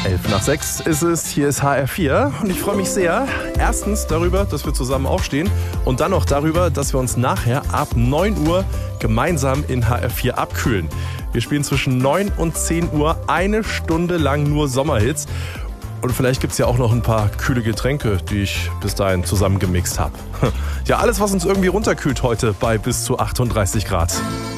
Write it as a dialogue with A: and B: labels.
A: 5:11 ist es, hier ist HR4 und ich freue mich sehr. Erstens darüber, dass wir zusammen aufstehen und dann noch darüber, dass wir uns nachher ab 9 Uhr gemeinsam in HR4 abkühlen. Wir spielen zwischen 9 und 10 Uhr 1 Stunde lang nur Sommerhits. Und vielleicht gibt es ja auch noch ein paar kühle Getränke, die ich bis dahin zusammengemixt habe. Ja, alles, was uns irgendwie runterkühlt heute bei bis zu 38 Grad.